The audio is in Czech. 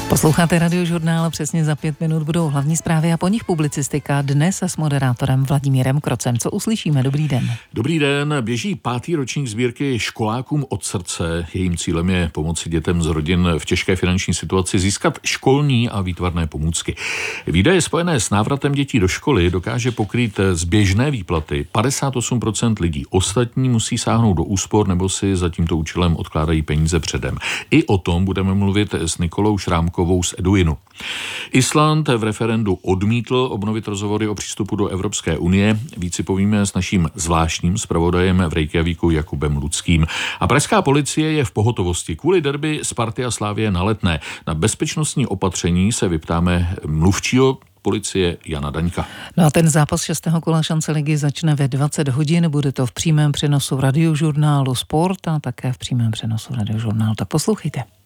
Posloucháte Radiožurnál, přesně za 5 minut budou hlavní zprávy a po nich publicistika, dnes s moderátorem Vladimírem Krocem. Co uslyšíme? Dobrý den. Dobrý den, běží 5. ročník sbírky Školákům od srdce. Jejím cílem je pomoci dětem z rodin v těžké finanční situaci získat školní a výtvarné pomůcky. Výdaje spojené s návratem dětí do školy dokáže pokrýt z běžné výplaty 58% lidí. Ostatní musí sáhnout do úspor nebo si za tímto účelem odkládají peníze předem. I o tom budeme mluvit s Nikolou Šrámkovou z Eduinu. Island v referendu odmítl obnovit rozhovory o přístupu do Evropské unie. Víc si povíme s naším zvláštním zpravodajem v Reykjavíku Jakubem Ludským. A pražská policie je v pohotovosti kvůli derby Sparty a Slavie na Letné. Na bezpečnostní opatření se vyptáme mluvčího policie Jana Daňka. No a ten zápas 6. kola šance ligy začne ve 20 hodin. Bude to v přímém přenosu Radiožurnálu Sport a také v přímém přenosu Radiožurnálu. Tak poslouchejte.